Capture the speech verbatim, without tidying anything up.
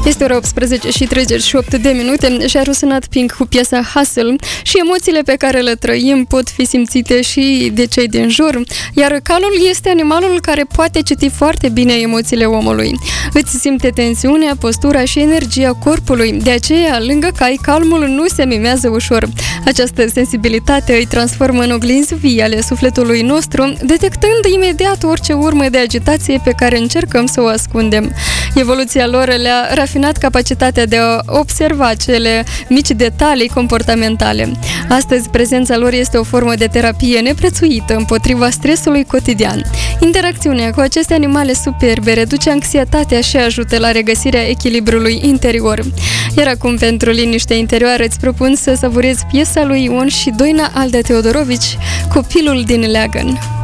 Este ora optsprezece și treizeci și opt de minute și a răsunat Pink cu piesa Hustle și emoțiile pe care le trăim pot fi simțite și de cei din jur, iar calul este animalul care poate citi foarte bine emoțiile omului. Îți simte tensiunea, postura și energia corpului, de aceea, lângă cai, calmul nu se mimează ușor. Această sensibilitate îi transformă în oglinzi vii ale sufletului nostru, detectând imediat orice urmă de agitație pe care încercăm să o ascundem. Evoluția lor le-a rafinat capacitatea de a observa cele mici detalii comportamentale. Astăzi, prezența lor este o formă de terapie neprețuită împotriva stresului cotidian. Interacțiunea cu aceste animale superbe reduce anxietatea și ajută la regăsirea echilibrului interior. Iar acum, pentru liniște interioară, îți propun să savurezi piesa lui Ion și Doina Aldea Teodorovici, Copilul din Leagăn.